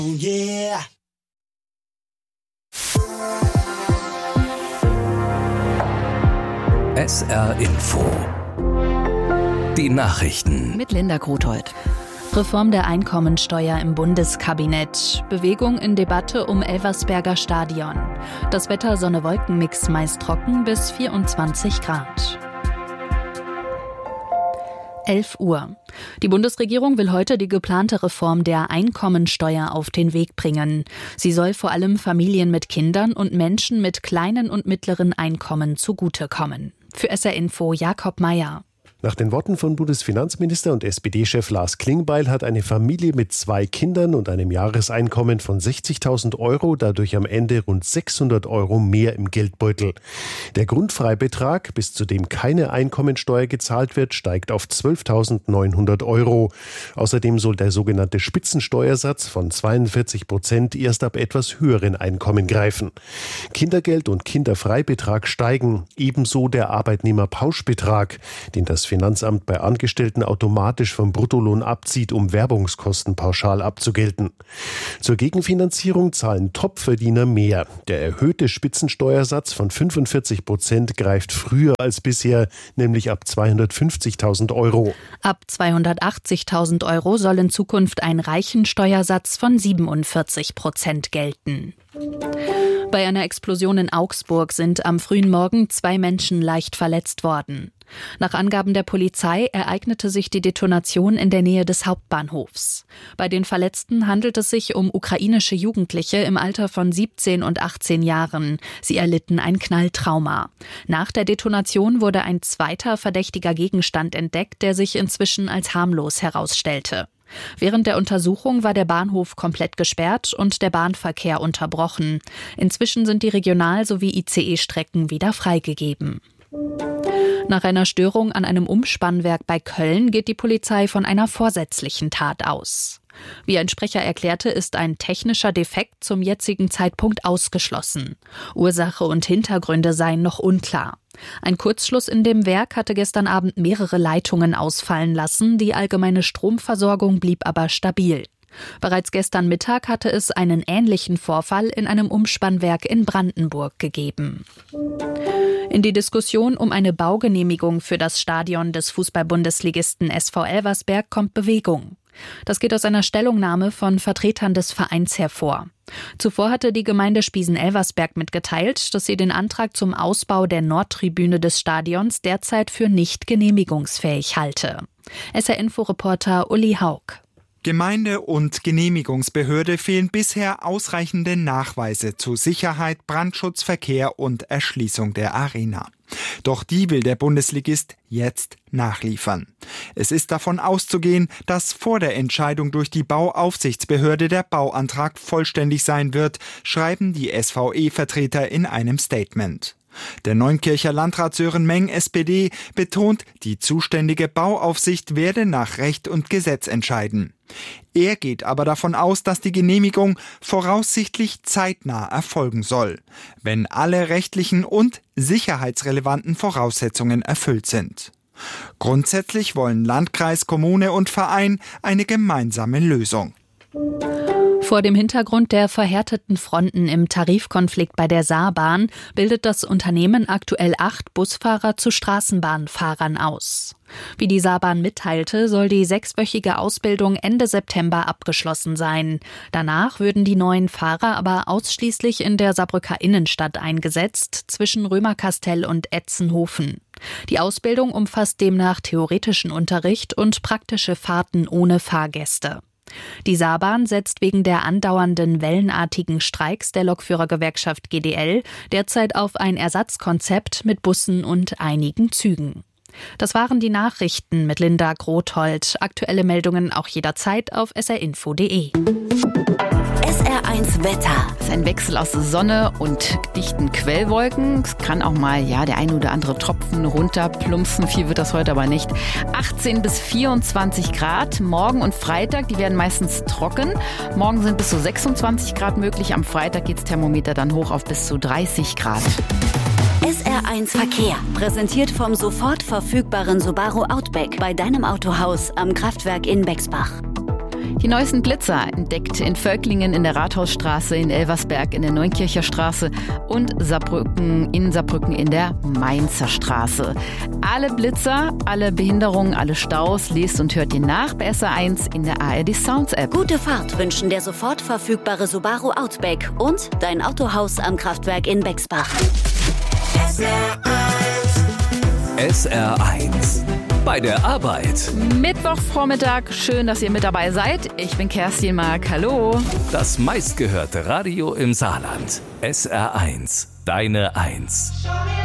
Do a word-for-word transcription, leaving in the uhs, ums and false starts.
Yeah. S R Info. Die Nachrichten. Mit Linda Grothold. Reform der Einkommensteuer im Bundeskabinett. Bewegung in Debatte um Elversberger Stadion. Das Wetter Sonne-Wolken-Mix meist trocken bis vierundzwanzig Grad. elf Uhr. Die Bundesregierung will heute die geplante Reform der Einkommensteuer auf den Weg bringen. Sie soll vor allem Familien mit Kindern und Menschen mit kleinen und mittleren Einkommen zugutekommen. Für S R Info Jakob Mayer. Nach den Worten von Bundesfinanzminister und S P D-Chef Lars Klingbeil hat eine Familie mit zwei Kindern und einem Jahreseinkommen von sechzigtausend Euro dadurch am Ende rund sechshundert Euro mehr im Geldbeutel. Der Grundfreibetrag, bis zu dem keine Einkommensteuer gezahlt wird, steigt auf zwölftausendneunhundert Euro. Außerdem soll der sogenannte Spitzensteuersatz von zweiundvierzig Prozent erst ab etwas höheren Einkommen greifen. Kindergeld und Kinderfreibetrag steigen, ebenso der Arbeitnehmerpauschbetrag, den das Finanzamt bei Angestellten automatisch vom Bruttolohn abzieht, um Werbungskosten pauschal abzugelten. Zur Gegenfinanzierung zahlen Topverdiener mehr. Der erhöhte Spitzensteuersatz von fünfundvierzig Prozent greift früher als bisher, nämlich ab zweihundertfünfzigtausend Euro. Ab zweihundertachtzigtausend Euro soll in Zukunft ein Reichensteuersatz von siebenundvierzig Prozent gelten. Bei einer Explosion in Augsburg sind am frühen Morgen zwei Menschen leicht verletzt worden. Nach Angaben der Polizei ereignete sich die Detonation in der Nähe des Hauptbahnhofs. Bei den Verletzten handelt es sich um ukrainische Jugendliche im Alter von siebzehn und achtzehn Jahren. Sie erlitten ein Knalltrauma. Nach der Detonation wurde ein zweiter verdächtiger Gegenstand entdeckt, der sich inzwischen als harmlos herausstellte. Während der Untersuchung war der Bahnhof komplett gesperrt und der Bahnverkehr unterbrochen. Inzwischen sind die Regional- sowie I C E-Strecken wieder freigegeben. Nach einer Störung an einem Umspannwerk bei Köln geht die Polizei von einer vorsätzlichen Tat aus. Wie ein Sprecher erklärte, ist ein technischer Defekt zum jetzigen Zeitpunkt ausgeschlossen. Ursache und Hintergründe seien noch unklar. Ein Kurzschluss in dem Werk hatte gestern Abend mehrere Leitungen ausfallen lassen, die allgemeine Stromversorgung blieb aber stabil. Bereits gestern Mittag hatte es einen ähnlichen Vorfall in einem Umspannwerk in Brandenburg gegeben. In die Diskussion um eine Baugenehmigung für das Stadion des Fußball-Bundesligisten S V Elversberg kommt Bewegung. Das geht aus einer Stellungnahme von Vertretern des Vereins hervor. Zuvor hatte die Gemeinde Spiesen-Elversberg mitgeteilt, dass sie den Antrag zum Ausbau der Nordtribüne des Stadions derzeit für nicht genehmigungsfähig halte. S R-Info-Reporter Uli Haug. Gemeinde und Genehmigungsbehörde fehlen bisher ausreichende Nachweise zu Sicherheit, Brandschutz, Verkehr und Erschließung der Arena. Doch die will der Bundesligist jetzt nachliefern. Es ist davon auszugehen, dass vor der Entscheidung durch die Bauaufsichtsbehörde der Bauantrag vollständig sein wird, schreiben die S V E-Vertreter in einem Statement. Der Neunkircher Landrat Sören Meng, S P D, betont, die zuständige Bauaufsicht werde nach Recht und Gesetz entscheiden. Er geht aber davon aus, dass die Genehmigung voraussichtlich zeitnah erfolgen soll, wenn alle rechtlichen und sicherheitsrelevanten Voraussetzungen erfüllt sind. Grundsätzlich wollen Landkreis, Kommune und Verein eine gemeinsame Lösung. Vor dem Hintergrund der verhärteten Fronten im Tarifkonflikt bei der Saarbahn bildet das Unternehmen aktuell acht Busfahrer zu Straßenbahnfahrern aus. Wie die Saarbahn mitteilte, soll die sechswöchige Ausbildung Ende September abgeschlossen sein. Danach würden die neuen Fahrer aber ausschließlich in der Saarbrücker Innenstadt eingesetzt, zwischen Römerkastell und Etzenhofen. Die Ausbildung umfasst demnach theoretischen Unterricht und praktische Fahrten ohne Fahrgäste. Die Saarbahn setzt wegen der andauernden wellenartigen Streiks der Lokführergewerkschaft G D L derzeit auf ein Ersatzkonzept mit Bussen und einigen Zügen. Das waren die Nachrichten mit Linda Grothold. Aktuelle Meldungen auch jederzeit auf s r info punkt d e. S R eins Wetter. Es ist ein Wechsel aus Sonne und dichten Quellwolken. Es kann auch mal ja der ein oder andere Tropfen runterplumpsen. Viel wird das heute aber nicht. achtzehn bis vierundzwanzig Grad. Morgen und Freitag, die werden meistens trocken. Morgen sind bis zu sechsundzwanzig Grad möglich. Am Freitag geht das Thermometer dann hoch auf bis zu dreißig Grad. S R eins Verkehr. Präsentiert vom sofort verfügbaren Subaru Outback bei deinem Autohaus am Kraftwerk in Bexbach. Die neuesten Blitzer entdeckt in Völklingen in der Rathausstraße, in Elversberg in der Neunkircher Straße und Saarbrücken in Saarbrücken in der Mainzer Straße. Alle Blitzer, alle Behinderungen, alle Staus lest und hört ihr nach bei S R eins in der A R D Sounds App. Gute Fahrt wünschen der sofort verfügbare Subaru Outback und dein Autohaus am Kraftwerk in Bexbach. S R eins. Bei der Arbeit. Mittwochvormittag, schön, dass ihr mit dabei seid. Ich bin Kerstin Mark, hallo. Das meistgehörte Radio im Saarland. S R eins. Deine Eins.